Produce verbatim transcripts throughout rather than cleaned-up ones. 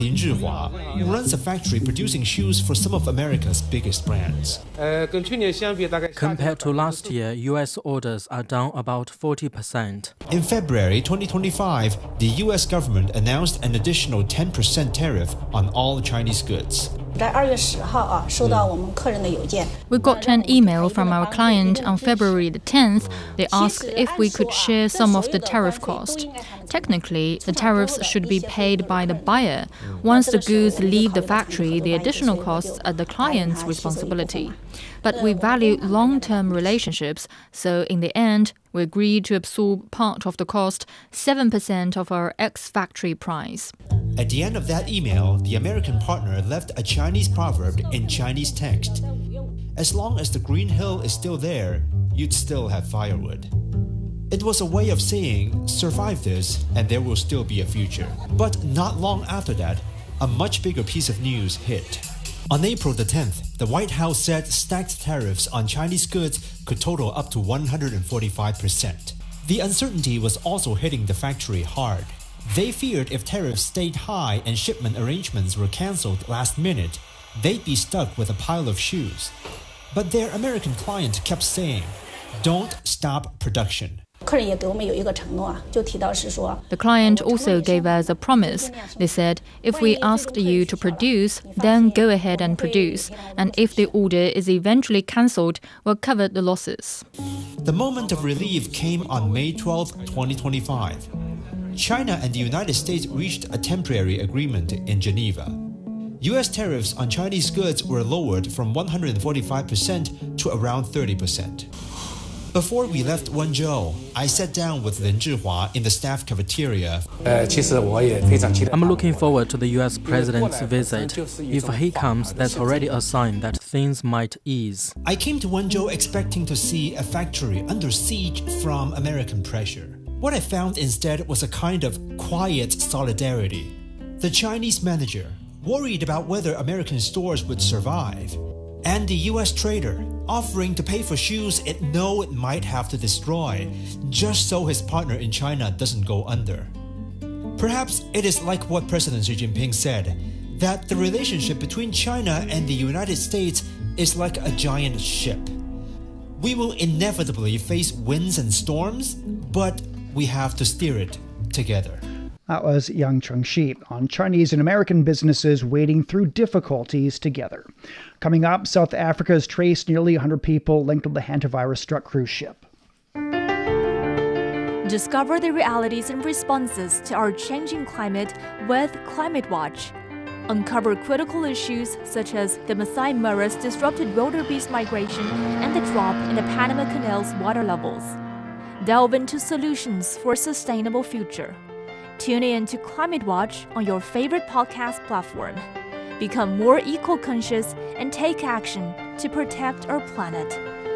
Lin Zhihua, who runs a factory producing shoes for some of America's biggest brands. Compared to last year, U S orders are down about forty percent. In February twenty twenty-five, the U S government announced an additional ten percent tariff on all Chinese goods. We got an email from our client on February the tenth. They asked if we could share some of the tariff cost. Technically, the tariffs should be paid by the buyer. Once the goods leave the factory, the additional costs are the client's responsibility. But we value long-term relationships, so in the end, we agreed to absorb part of the cost, seven percent of our ex-factory price. At the end of that email, the American partner left a Chinese proverb in Chinese text. As long as the green hill is still there, you'd still have firewood. It was a way of saying, survive this and there will still be a future. But not long after that, a much bigger piece of news hit. On April the tenth, the White House said stacked tariffs on Chinese goods could total up to one hundred forty-five percent. The uncertainty was also hitting the factory hard. They feared if tariffs stayed high and shipment arrangements were cancelled last minute, they'd be stuck with a pile of shoes. But their American client kept saying, don't stop production. The client also gave us a promise. They said, if we asked you to produce, then go ahead and produce. And if the order is eventually cancelled, we'll cover the losses. The moment of relief came on May twelfth, twenty twenty-five. China and the United States reached a temporary agreement in Geneva. U S tariffs on Chinese goods were lowered from one hundred forty-five percent to around thirty percent. Before we left Wenzhou, I sat down with Lin Zhihua in the staff cafeteria. I'm looking forward to the U S president's visit. If he comes, that's already a sign that things might ease. I came to Wenzhou expecting to see a factory under siege from American pressure. What I found instead was a kind of quiet solidarity. The Chinese manager, worried about whether American stores would survive, and the U S trader, offering to pay for shoes it know it might have to destroy, just so his partner in China doesn't go under. Perhaps it is like what President Xi Jinping said, that the relationship between China and the United States is like a giant ship. We will inevitably face winds and storms, but we have to steer it together. That was Yang Chengxi on Chinese and American businesses wading through difficulties together. Coming up, South Africa has traced nearly one hundred people linked with the hantavirus-struck cruise ship. Discover the realities and responses to our changing climate with Climate Watch. Uncover critical issues such as the Masai Mara's disrupted wildebeest migration and the drop in the Panama Canal's water levels. Delve into solutions for a sustainable future. Tune in to Climate Watch on your favorite podcast platform. Become more eco-conscious and take action to protect our planet.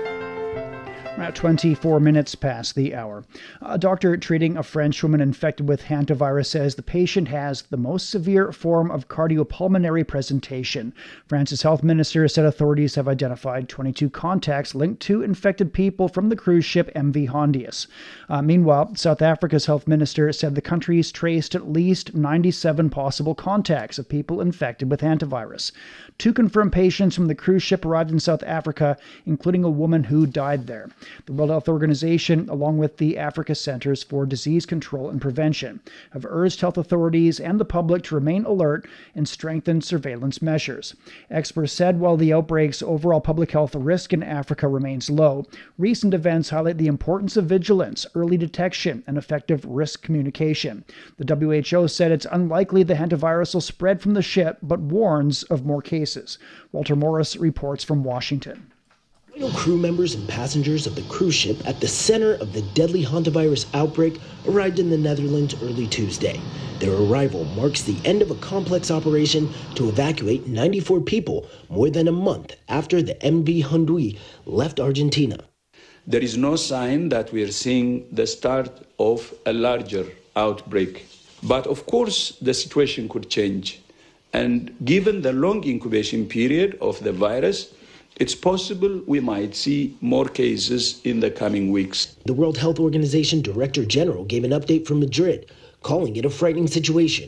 About twenty-four minutes past the hour. A doctor treating a French woman infected with hantavirus says the patient has the most severe form of cardiopulmonary presentation. France's health minister said authorities have identified twenty-two contacts linked to infected people from the cruise ship M V Hondius. Uh, meanwhile, South Africa's health minister said the country's traced at least ninety-seven possible contacts of people infected with hantavirus. Two confirmed patients from the cruise ship arrived in South Africa, including a woman who died there. The World Health Organization, along with the Africa Centers for Disease Control and Prevention, have urged health authorities and the public to remain alert and strengthen surveillance measures. Experts said while the outbreak's overall public health risk in Africa remains low, recent events highlight the importance of vigilance, early detection, and effective risk communication. The W H O said it's unlikely the hantavirus will spread from the ship, but warns of more cases. Walter Morris reports from Washington. Crew members and passengers of the cruise ship at the center of the deadly hantavirus outbreak arrived in the Netherlands early Tuesday. Their arrival marks the end of a complex operation to evacuate ninety-four people more than a month after the M V Hondius left Argentina. There is no sign that we are seeing the start of a larger outbreak. But of course, the situation could change. And given the long incubation period of the virus, it's possible we might see more cases in the coming weeks. The World Health Organization Director General gave an update from Madrid, calling it a frightening situation. He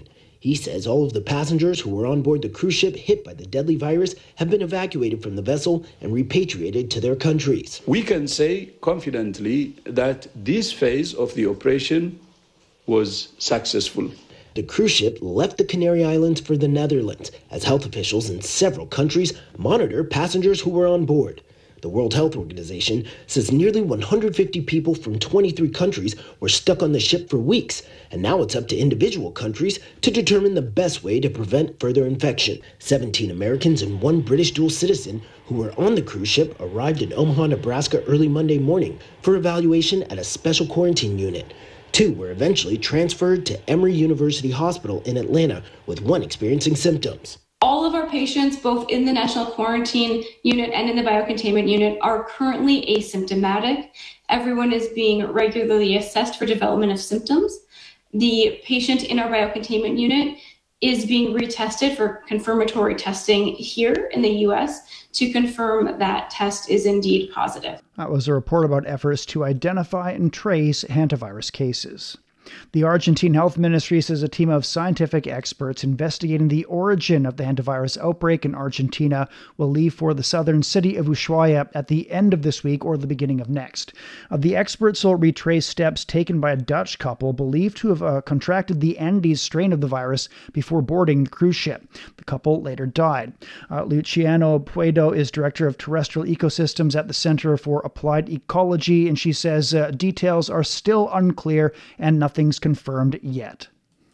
He says all of the passengers who were on board the cruise ship hit by the deadly virus have been evacuated from the vessel and repatriated to their countries. We can say confidently that this phase of the operation was successful. The cruise ship left the Canary Islands for the Netherlands as health officials in several countries monitor passengers who were on board. The World Health Organization says nearly one hundred fifty people from twenty-three countries were stuck on the ship for weeks, and now it's up to individual countries to determine the best way to prevent further infection. seventeen Americans and one British dual citizen who were on the cruise ship arrived in Omaha, Nebraska early Monday morning for evaluation at a special quarantine unit. Two were eventually transferred to Emory University Hospital in Atlanta, with one experiencing symptoms. All of our patients, both in the National Quarantine Unit and in the Biocontainment Unit, are currently asymptomatic. Everyone is being regularly assessed for development of symptoms. The patient in our Biocontainment Unit is being retested for confirmatory testing here in the U S to confirm that test is indeed positive. That was a report about efforts to identify and trace hantavirus cases. The Argentine Health Ministry says a team of scientific experts investigating the origin of the hantavirus outbreak in Argentina will leave for the southern city of Ushuaia at the end of this week or the beginning of next. Uh, the experts will retrace steps taken by a Dutch couple believed to have uh, contracted the Andes strain of the virus before boarding the cruise ship. The couple later died. Uh, Luciano Puedo is director of terrestrial ecosystems at the Center for Applied Ecology, and she says uh, details are still unclear and nothing Nothing's confirmed yet.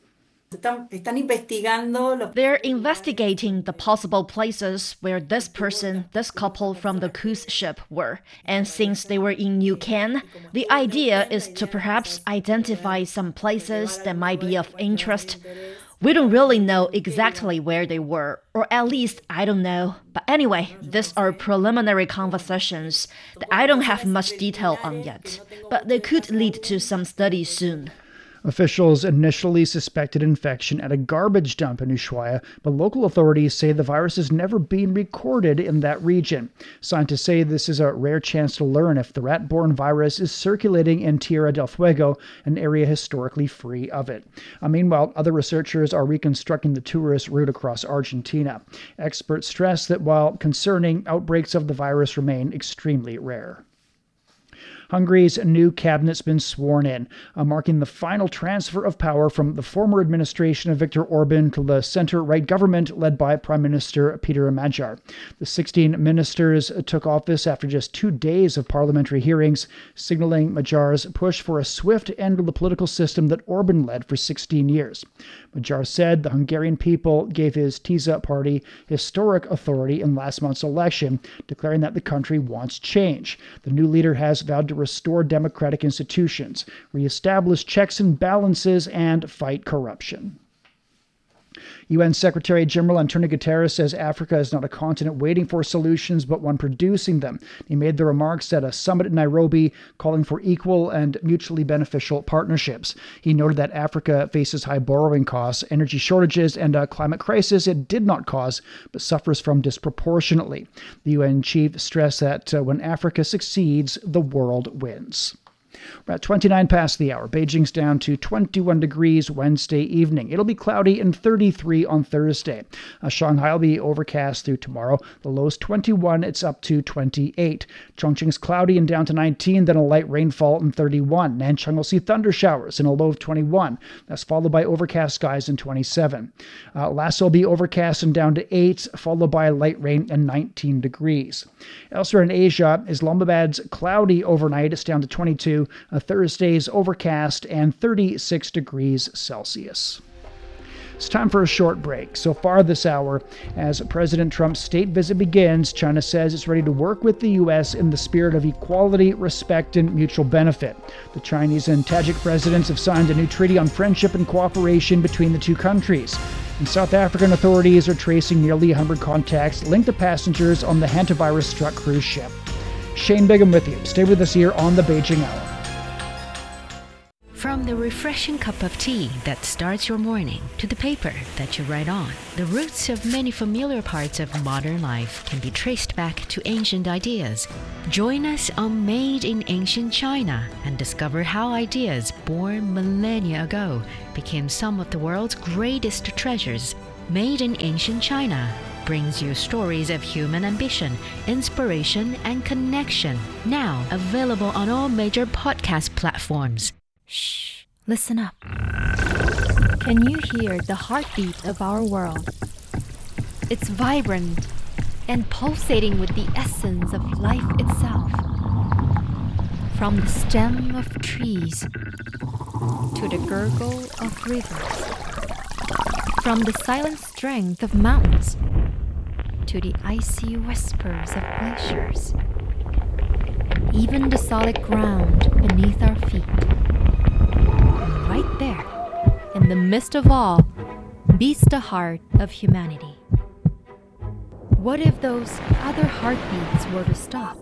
They're investigating the possible places where this person, this couple from the cruise ship were. And since they were in New Cannes, the idea is to perhaps identify some places that might be of interest. We don't really know exactly where they were, or at least I don't know. But anyway, these are preliminary conversations that I don't have much detail on yet, but they could lead to some studies soon. Officials initially suspected infection at a garbage dump in Ushuaia, but local authorities say the virus has never been recorded in that region. Scientists say this is a rare chance to learn if the rat-borne virus is circulating in Tierra del Fuego, an area historically free of it. Uh, meanwhile, other researchers are reconstructing the tourist route across Argentina. Experts stress that while concerning, outbreaks of the virus remain extremely rare. Hungary's new cabinet's been sworn in, uh, marking the final transfer of power from the former administration of Viktor Orban to the center-right government led by Prime Minister Peter Magyar. The sixteen ministers took office after just two days of parliamentary hearings, signaling Magyar's push for a swift end to the political system that Orban led for sixteen years. Magyar said the Hungarian people gave his Tiza party historic authority in last month's election, declaring that the country wants change. The new leader has vowed to restore democratic institutions, reestablish checks and balances, and fight corruption. U N Secretary General Antonio Guterres says Africa is not a continent waiting for solutions, but one producing them. He made the remarks at a summit in Nairobi, calling for equal and mutually beneficial partnerships. He noted that Africa faces high borrowing costs, energy shortages, and a climate crisis it did not cause, but suffers from disproportionately. The U N chief stressed that uh, when Africa succeeds, the world wins. We're at twenty-nine past the hour. Beijing's down to twenty-one degrees Wednesday evening. It'll be cloudy and thirty-three on Thursday. Uh, Shanghai will be overcast through tomorrow. The low's twenty-one. It's up to twenty-eight. Chongqing's cloudy and down to nineteen, then a light rainfall and thirty-one. Nanchang will see thunder showers in a low of twenty-one. That's followed by overcast skies and twenty-seven. Uh, Lhasa will be overcast and down to eight, followed by light rain and nineteen degrees. Elsewhere in Asia, Islamabad's cloudy overnight. It's down to twenty-two. Uh, Thursday's overcast and thirty-six degrees Celsius. It's time for a short break. So far this hour, as President Trump's state visit begins, China says it's ready to work with the U S in the spirit of equality, respect, and mutual benefit. The Chinese and Tajik presidents have signed a new treaty on friendship and cooperation between the two countries. And South African authorities are tracing nearly one hundred contacts linked to passengers on the hantavirus-struck cruise ship. Shane Bigham with you. Stay with us here on the Beijing Hour. From From the refreshing cup of tea that starts your morning to the paper that you write on, the roots of many familiar parts of modern life can be traced back to ancient ideas. Join us on Made in Ancient China and discover how ideas born millennia ago became some of the world's greatest treasures. Made in Ancient China brings you stories of human ambition, inspiration, and connection. Now available on all major podcast platforms. Shh, listen up. Can you hear the heartbeat of our world? It's vibrant and pulsating with the essence of life itself. From the stem of trees to the gurgle of rivers. From the silent strength of mountains to the icy whispers of glaciers. Even the solid ground beneath our feet. And right there, in the midst of all, beats the heart of humanity. What if those other heartbeats were to stop?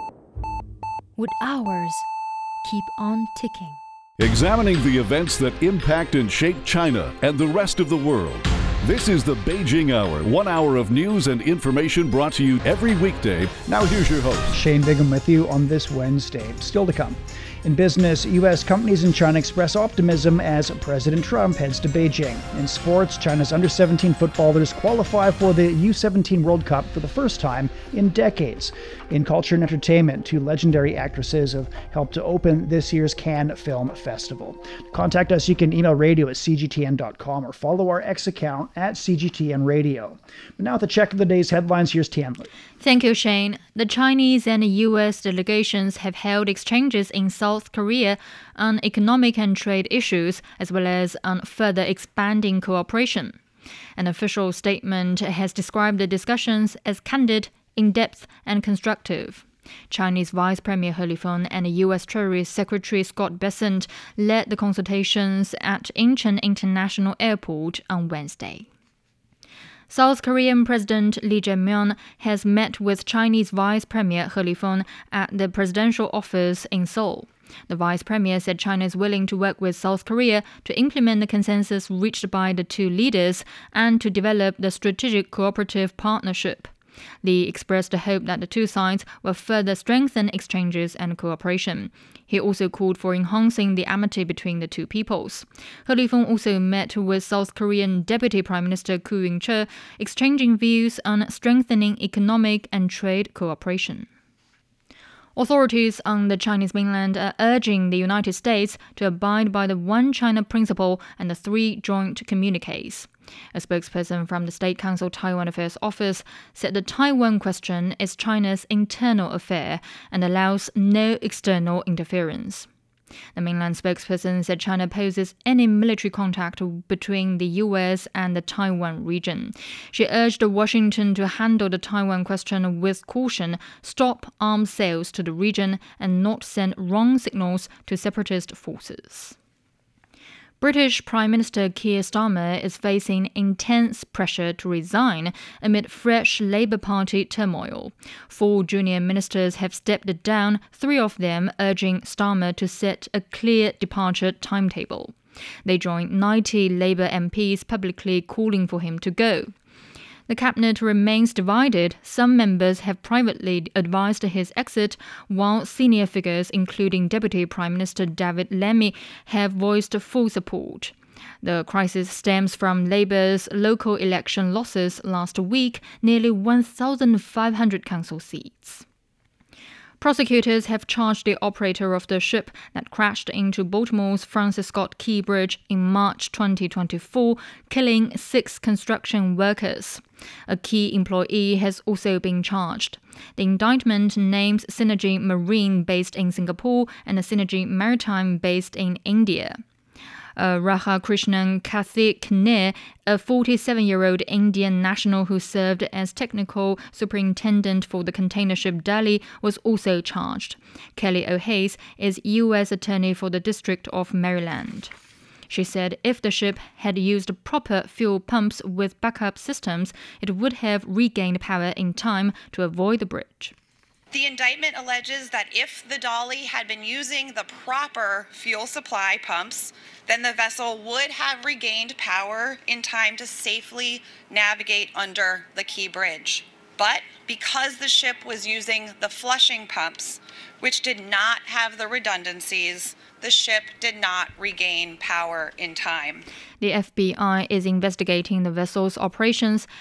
Would ours keep on ticking? Examining the events that impact and shape China and the rest of the world. This is the Beijing Hour, one hour of news and information brought to you every weekday. Now here's your host, Shane Bigham, with you on this Wednesday. Still to come. In business, U S companies in China express optimism as President Trump heads to Beijing. In sports, China's under seventeen footballers qualify for the U seventeen World Cup for the first time in decades. In culture and entertainment, two legendary actresses have helped to open this year's Cannes Film Festival. To contact us, you can email radio at c g t n dot com or follow our X account at C G T N Radio. But now with the check of the day's headlines, here's Tianli. Thank you, Shane. The Chinese and U S delegations have held exchanges in South Korea on economic and trade issues, as well as on further expanding cooperation. An official statement has described the discussions as candid, in-depth, and constructive. Chinese Vice Premier He Lifeng and U S Treasury Secretary Scott Bessent led the consultations at Incheon International Airport on Wednesday. South Korean President Lee Jae-myung has met with Chinese Vice Premier He Lifeng at the presidential office in Seoul. The Vice Premier said China is willing to work with South Korea to implement the consensus reached by the two leaders and to develop the strategic cooperative partnership. Lee expressed the hope that the two sides will further strengthen exchanges and cooperation. He also called for enhancing the amity between the two peoples. He Lifeng also met with South Korean Deputy Prime Minister Koo Yung-chul, exchanging views on strengthening economic and trade cooperation. Authorities on the Chinese mainland are urging the United States to abide by the One China principle and the three joint communiques. A spokesperson from the State Council Taiwan Affairs Office said the Taiwan question is China's internal affair and allows no external interference. The mainland spokesperson said China opposes any military contact between the U S and the Taiwan region. She urged Washington to handle the Taiwan question with caution, stop arms sales to the region, and not send wrong signals to separatist forces. British Prime Minister Keir Starmer is facing intense pressure to resign amid fresh Labour Party turmoil. Four junior ministers have stepped down, three of them urging Starmer to set a clear departure timetable. They joined ninety Labour M Ps publicly calling for him to go. The cabinet remains divided. Some members have privately advised his exit, while senior figures, including Deputy Prime Minister David Lammy, have voiced full support. The crisis stems from Labour's local election losses last week, nearly one thousand five hundred council seats. Prosecutors have charged the operator of the ship that crashed into Baltimore's Francis Scott Key Bridge in March twenty twenty-four, killing six construction workers. A key employee has also been charged. The indictment names Synergy Marine based in Singapore and Synergy Maritime based in India. Uh, Raha Krishnan Karthik Nair, a forty-seven-year-old Indian national who served as technical superintendent for the container ship Dali, was also charged. Kelly O'Hayes is U S Attorney for the District of Maryland. She said if the ship had used proper fuel pumps with backup systems, it would have regained power in time to avoid the bridge. The indictment alleges that if the Dolly had been using the proper fuel supply pumps, then the vessel would have regained power in time to safely navigate under the Key Bridge. But because the ship was using the flushing pumps, which did not have the redundancies, the ship did not regain power in time. The F B I is investigating the vessel's operations